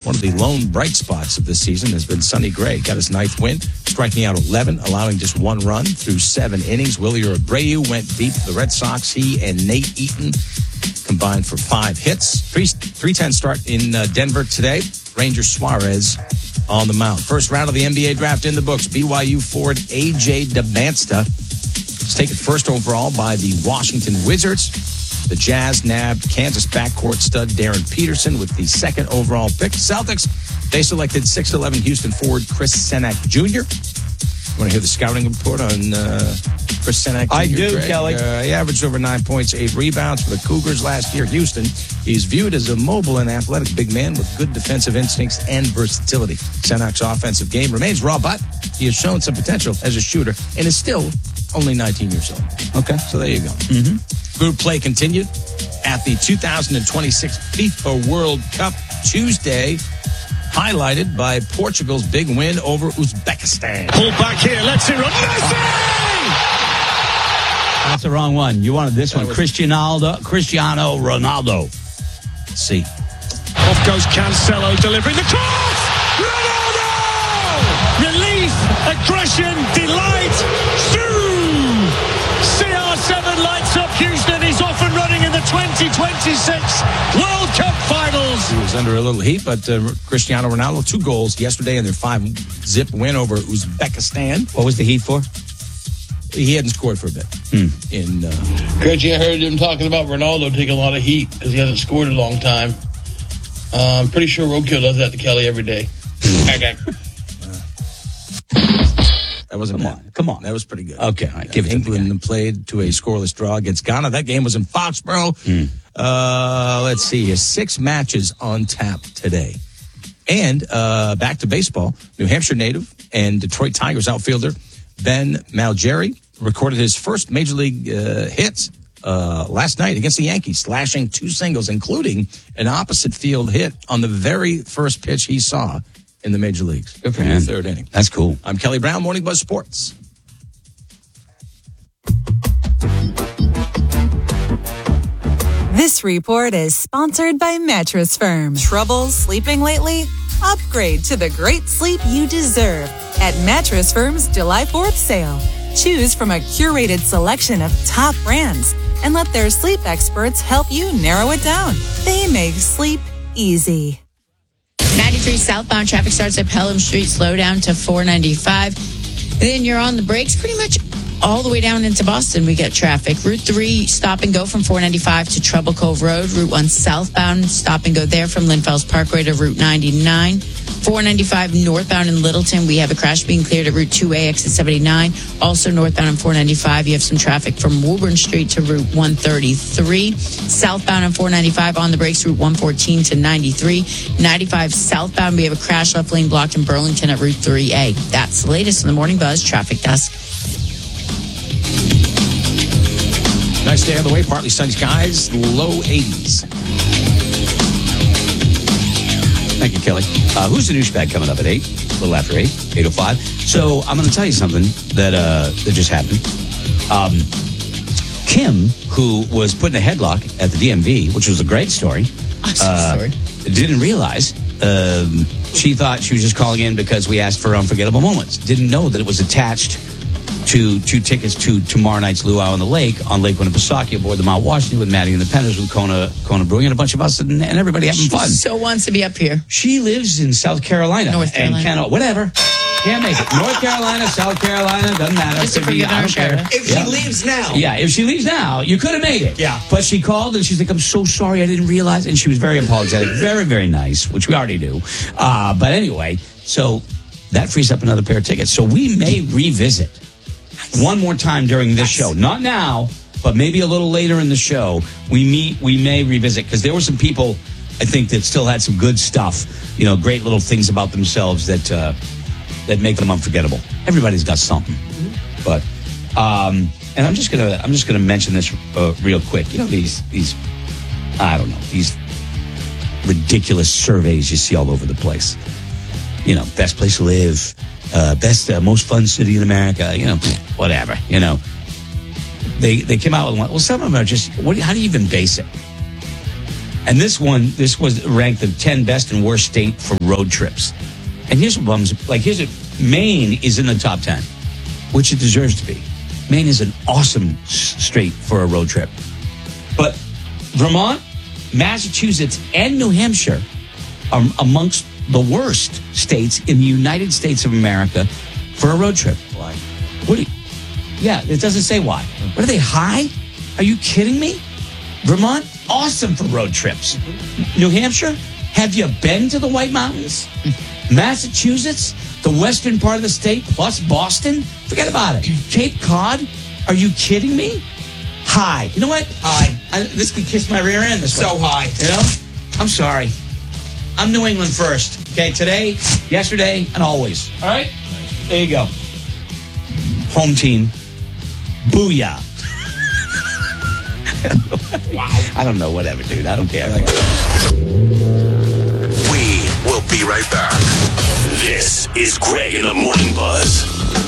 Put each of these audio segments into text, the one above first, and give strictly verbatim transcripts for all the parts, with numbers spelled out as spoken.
one of the lone bright spots of this season has been Sonny Gray. Got his ninth win, striking out eleven, allowing just one run through seven innings. Willie Abreu went deep for the Red Sox. He and Nate Eaton combined for five hits. three ten start in uh, Denver today. Ranger Suarez on the mound. First round of the N B A draft in the books. B Y U forward A J DeBansta was taken first overall by the Washington Wizards. The Jazz nabbed Kansas backcourt stud Darren Peterson with the second overall pick. Celtics, they selected six eleven Houston forward Chris Senak Junior Want to hear the scouting report on uh, Chris Senak Junior? I do, Greg? Kelly. Uh, he averaged over nine points, eight rebounds for the Cougars last year. Houston, he's viewed as a mobile and athletic big man with good defensive instincts and versatility. Senak's offensive game remains raw, but he has shown some potential as a shooter and is still only nineteen years old. Okay. So there you go. Mm-hmm. Group play continued at the two thousand twenty-six FIFA World Cup Tuesday, highlighted by Portugal's big win over Uzbekistan. Pull back here, let's it run. Messi! That's the wrong one. You wanted this That one. was- Cristiano, Cristiano Ronaldo. Let's see. Off goes Cancelo, delivering the cross! Ronaldo! Relief, aggression, delight. Zoom! C R seven lights up Houston. He's off and running in the twenty twenty-six World Cup Finals. He was under a little heat, but uh, Cristiano Ronaldo, two goals yesterday in their five-zip win over Uzbekistan. What was the heat for? He hadn't scored for a bit. Hmm. In uh, Reggie, I heard him talking about Ronaldo taking a lot of heat because he hasn't scored in a long time. Uh, I'm pretty sure Roadkill does that to Kelly every day. Okay. That wasn't Come bad. on, come on. That was pretty good. Okay, all right, give it to me England again. played to a scoreless draw against Ghana. That game was in Foxborough. Mm. Uh, let's see here. Six matches on tap today. And uh, back to baseball. New Hampshire native and Detroit Tigers outfielder Ben Malgeri recorded his first major league uh, hits uh, last night against the Yankees, slashing two singles, including an opposite field hit on the very first pitch he saw in the major leagues. Good for in him. the third inning. That's cool. I'm Kelly Brown, Morning Buzz Sports. This report is sponsored by Mattress Firm. Trouble sleeping lately? Upgrade to the great sleep you deserve at Mattress Firm's July fourth sale. Choose from a curated selection of top brands and let their sleep experts help you narrow it down. They make sleep easy. ninety-three southbound traffic starts at Pelham Street, slow down to four ninety-five. Then you're on the brakes pretty much all the way down into Boston. We get traffic. Route three, stop and go from four ninety-five to Treble Cove Road. Route one southbound, stop and go there from Linfells Parkway to Route ninety-nine. four ninety-five northbound in Littleton, we have a crash being cleared at Route two A, exit seventy-nine. Also northbound on four ninety-five, you have some traffic from Woburn Street to Route one thirty-three. Southbound on four ninety-five, on the brakes, Route one fourteen to ninety-three. ninety-five southbound, we have a crash left lane blocked in Burlington at Route three A. That's the latest in the Morning Buzz Traffic Desk. Nice day on the way. Partly sunny skies, low eighties. Thank you, Kelly. Uh, who's the douchebag coming up at eight? A little after eight, eight oh five. So I'm going to tell you something that uh, that just happened. Um, Kim, who was put in a headlock at the D M V, which was a great story, Awesome uh, story. didn't realize um, she thought she was just calling in because we asked for unforgettable moments. Didn't know that it was attached to two tickets to tomorrow night's Luau on the Lake on Lake Winnipesaukee aboard the Mount Washington with Maddie and the Penners, with Kona, Kona Brewing, and a bunch of us, and, and everybody having fun. So wants to be up here. She lives in South Carolina. North Carolina. And cannot, whatever. Can't make it. North Carolina, South Carolina, doesn't matter. Just to Could be- forget I our don't care. show. If she Yeah. leaves now. Yeah, if she leaves now, you could have made it. Yeah. But she called and she's like, I'm so sorry, I didn't realize. And she was very apologetic, very, very nice, which we already do. Uh, but anyway, so that frees up another pair of tickets. So we may revisit one more time during this show. Not now, but maybe a little later in the show. We meet, we may revisit, because there were some people, I think, that still had some good stuff, you know, great little things about themselves that uh, that make them unforgettable. Everybody's got something. Mm-hmm. But um, and I'm just gonna I'm just gonna mention this uh, real quick. You know, these these I don't know, these ridiculous surveys you see all over the place. You know, best place to live, uh, best, uh, most fun city in America, you know, whatever, you know. They they came out with one. Well, some of them are just, what, how do you even base it? And this one, this was ranked the ten best and worst state for road trips. And here's what bums, like here's it, Maine is in the top ten, which it deserves to be. Maine is an awesome state for a road trip. But Vermont, Massachusetts, and New Hampshire are amongst the worst states in the United States of America for a road trip. Why? What do you, yeah, it doesn't say why. What are they, high? Are you kidding me? Vermont, awesome for road trips. New Hampshire, have you been to the White Mountains? Massachusetts, the western part of the state, plus Boston, forget about it. Cape Cod, are you kidding me? High. You know what? High. I, this could kiss my rear end. This So way. high. You know? I'm sorry. I'm New England first. Okay, today, yesterday, and always. All right? There you go. Home team. Booyah. Wow. I don't know, whatever, dude. I don't care. We will be right back. This is Greg in the Morning Buzz.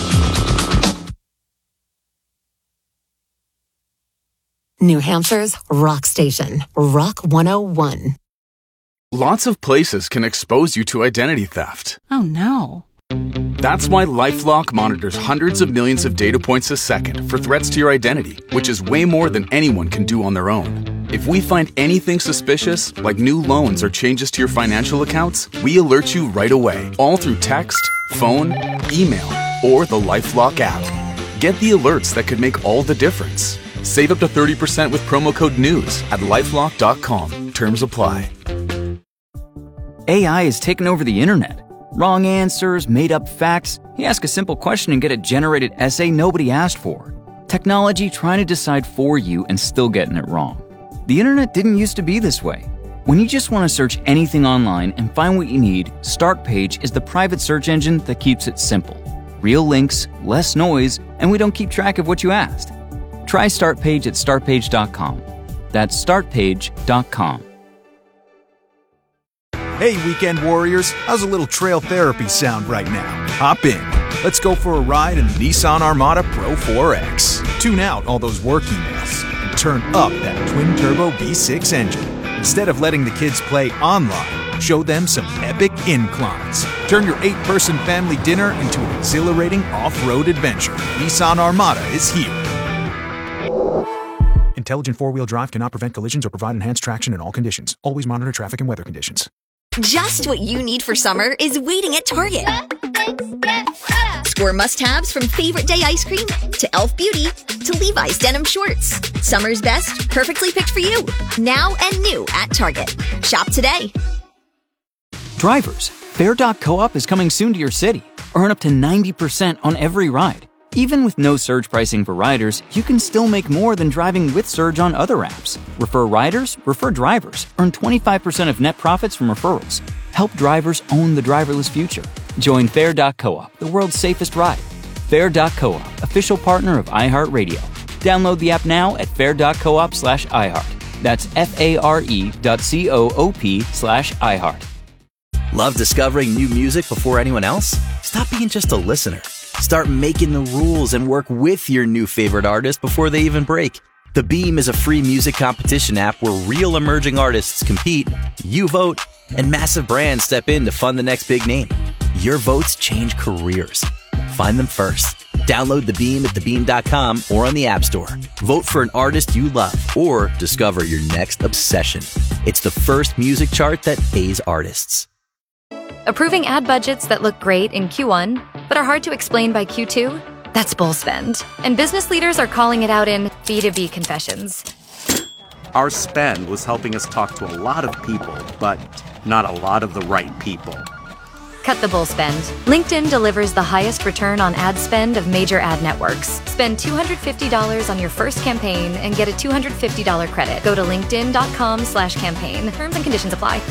New Hampshire's rock station, Rock one oh one. Lots of places can expose you to identity theft. Oh, no. That's why LifeLock monitors hundreds of millions of data points a second for threats to your identity, which is way more than anyone can do on their own. If we find anything suspicious, like new loans or changes to your financial accounts, we alert you right away, all through text, phone, email, or the LifeLock app. Get the alerts that could make all the difference. Save up to thirty percent with promo code NEWS at lifelock dot com. Terms apply. A I has taken over the internet. Wrong answers, made-up facts. You ask a simple question and get a generated essay nobody asked for. Technology trying to decide for you and still getting it wrong. The internet didn't used to be this way. When you just want to search anything online and find what you need, Startpage is the private search engine that keeps it simple. Real links, less noise, and we don't keep track of what you asked. Try Startpage at start page dot com. That's start page dot com. Hey, weekend warriors, how's a little trail therapy sound right now? Hop in. Let's go for a ride in the Nissan Armada Pro four X. Tune out all those work emails and turn up that twin-turbo V six engine. Instead of letting the kids play online, show them some epic inclines. Turn your eight-person family dinner into an exhilarating off-road adventure. Nissan Armada is here. Intelligent four-wheel drive cannot prevent collisions or provide enhanced traction in all conditions. Always monitor traffic and weather conditions. Just what you need for summer is waiting at Target. Score must-haves from Favorite Day ice cream to Elf Beauty to Levi's denim shorts. Summer's best, perfectly picked for you. Now and new at Target. Shop today. Drivers, Fair dot coop is coming soon to your city. Earn up to ninety percent on every ride. Even with no surge pricing for riders, you can still make more than driving with Surge on other apps. Refer riders, refer drivers. Earn twenty-five percent of net profits from referrals. Help drivers own the driverless future. Join Fair dot coop, the world's safest ride. Fair dot coop, official partner of iHeartRadio. Download the app now at fair dot coop slash iHeart. That's F-A-R-E dot C-O-O-P slash iHeart. Love discovering new music before anyone else? Stop being just a listener. Start making the rules and work with your new favorite artist before they even break. The Beam is a free music competition app where real emerging artists compete, you vote, and massive brands step in to fund the next big name. Your votes change careers. Find them first. Download The Beam at the beam dot com or on the App Store. Vote for an artist you love or discover your next obsession. It's the first music chart that pays artists. Approving ad budgets that look great in Q one, but are hard to explain by Q two? That's bull spend. And business leaders are calling it out in B two B confessions. Our spend was helping us talk to a lot of people, but not a lot of the right people. Cut the bull spend. LinkedIn delivers the highest return on ad spend of major ad networks. Spend two hundred fifty dollars on your first campaign and get a two hundred fifty dollars credit. Go to linkedin dot com slash campaign. Terms and conditions apply.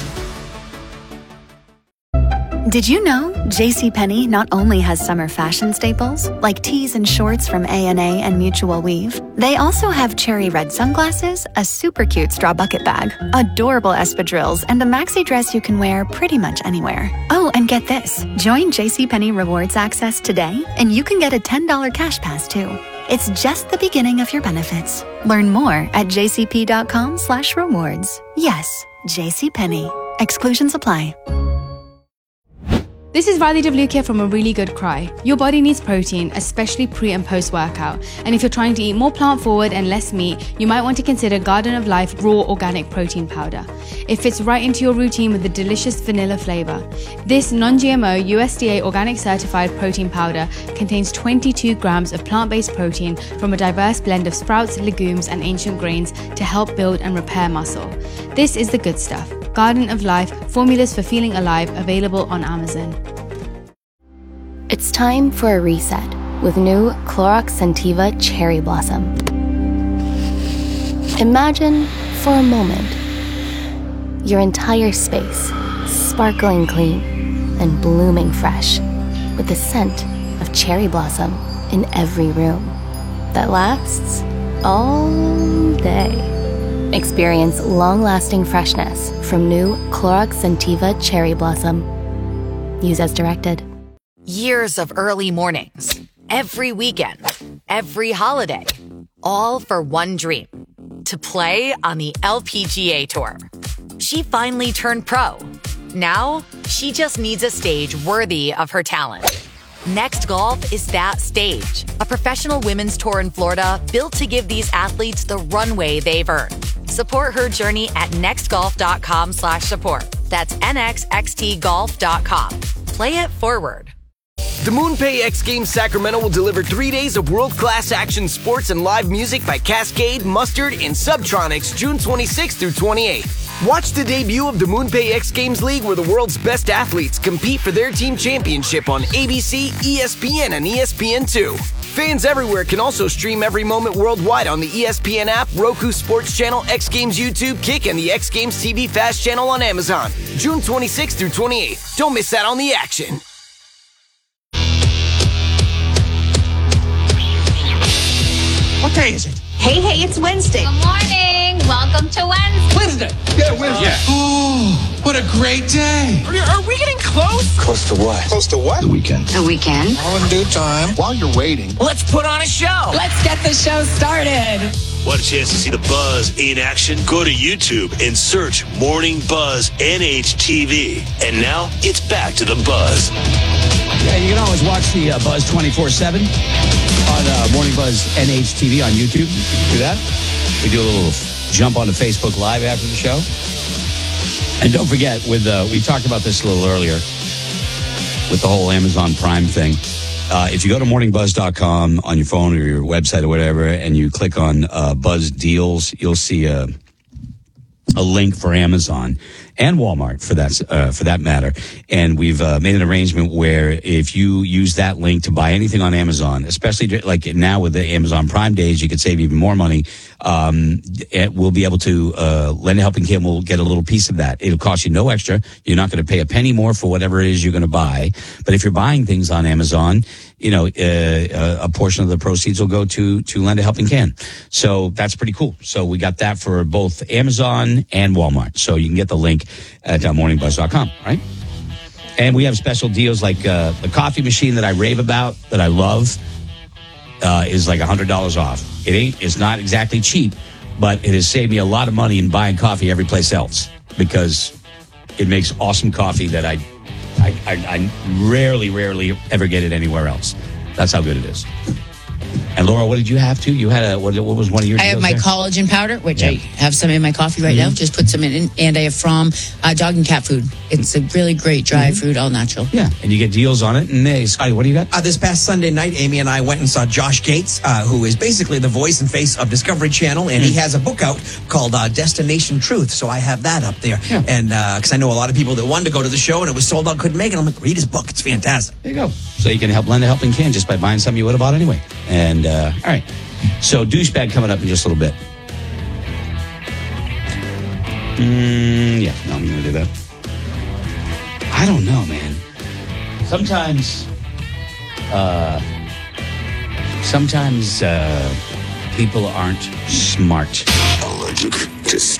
Did you know JCPenney not only has summer fashion staples, like tees and shorts from A and A and Mutual Weave, they also have cherry red sunglasses, a super cute straw bucket bag, adorable espadrilles, and a maxi dress you can wear pretty much anywhere. Oh, and get this. Join JCPenney Rewards Access today, and you can get a ten dollars cash pass, too. It's just the beginning of your benefits. Learn more at jcp dot com slash rewards. Yes, JCPenney. Exclusions apply. This is Riley Devlukia from A Really Good Cry. Your body needs protein, especially pre and post workout. And if you're trying to eat more plant forward and less meat, you might want to consider Garden of Life Raw Organic Protein Powder. It fits right into your routine with a delicious vanilla flavor. This non-G M O U S D A organic certified protein powder contains twenty-two grams of plant-based protein from a diverse blend of sprouts, legumes, and ancient grains to help build and repair muscle. This is the good stuff. Garden of Life, formulas for feeling alive, available on Amazon. It's time for a reset with new Clorox Scentiva Cherry Blossom. Imagine, for a moment, your entire space sparkling clean and blooming fresh with the scent of cherry blossom in every room that lasts all day. Experience long-lasting freshness from new Clorox Scentiva Cherry Blossom. Use as directed. Years of early mornings, every weekend, every holiday, all for one dream, to play on the L P G A Tour. She finally turned pro. Now, she just needs a stage worthy of her talent. Next Golf is that stage, a professional women's tour in Florida built to give these athletes the runway they've earned. Support her journey at nextgolf.com slash support. That's nxxtgolf dot com. Play it forward. The MoonPay X Games Sacramento will deliver three days of world-class action sports and live music by Cascade, Mustard, and Subtronics June twenty-sixth through twenty-eighth. Watch the debut of the MoonPay X Games League where the world's best athletes compete for their team championship on A B C, E S P N, and E S P N two. Fans everywhere can also stream every moment worldwide on the E S P N app, Roku Sports Channel, X Games YouTube, Kick, and the X Games T V Fast channel on Amazon. June twenty-sixth through twenty-eighth. Don't miss out on the action. What day is it? Hey, hey, it's Wednesday. Good morning. Welcome to Wednesday. Wednesday. Yeah, Wednesday. Yeah. Oh, what a great day. Are, are we getting close? Close to what? Close to what? The weekend. The weekend. All in due time. While you're waiting, let's put on a show. Let's get the show started. Want a chance to see the Buzz in action? Go to YouTube and search Morning Buzz N H T V. And now it's back to the Buzz. Yeah, you can always watch the uh, Buzz twenty-four seven on uh, Morning Buzz N H T V on YouTube. You can do that. We do a little jump onto Facebook Live after the show. And don't forget, with uh, we talked about this a little earlier with the whole Amazon Prime thing. Uh, if you go to morning buzz dot com on your phone or your website or whatever, and you click on uh, Buzz Deals, you'll see a, a link for Amazon and Walmart for that uh, for that matter. And we've uh, made an arrangement where if you use that link to buy anything on Amazon, especially like now with the Amazon Prime days, you could save even more money. Um, it, we'll be able to, uh, Lend a Helping Hand will get a little piece of that. It'll cost you no extra. You're not going to pay a penny more for whatever it is you're going to buy. But if you're buying things on Amazon, you know, uh, a portion of the proceeds will go to, to Lend a Helping Hand. So that's pretty cool. So we got that for both Amazon and Walmart. So you can get the link at uh, morning buzz dot com, right? And we have special deals like, uh, the coffee machine that I rave about, that I love, uh, is like a hundred dollars off. It ain't, it's not exactly cheap, but it has saved me a lot of money in buying coffee every place else because it makes awesome coffee that I, I, I, I rarely, rarely ever get it anywhere else. That's how good it is. And Laura, what did you have too? You had a, what, what was one of your I have my there? collagen powder, which Yeah. I have some in my coffee right Mm-hmm. now. Just put some in, and I have from uh, dog and cat food. It's a really great dry Mm-hmm. food, all natural. Yeah, and you get deals on it. And hey, Scotty, what do you got? Uh, this past Sunday night, Amy and I went and saw Josh Gates, uh, who is basically the voice and face of Discovery Channel, and he has a book out called uh, Destination Truth. So I have that up there, Yeah. and because I know a lot of people that wanted to go to the show and it was sold out, couldn't make it. I'm like, read his book; it's fantastic. There you go. So you can help lend a helping hand just by buying something you would have bought anyway. And uh, all right, so douchebag coming up in just a little bit. Mm, yeah, no, I'm going to do that. I don't know, man. Sometimes, uh, sometimes uh, people aren't smart. Allergic to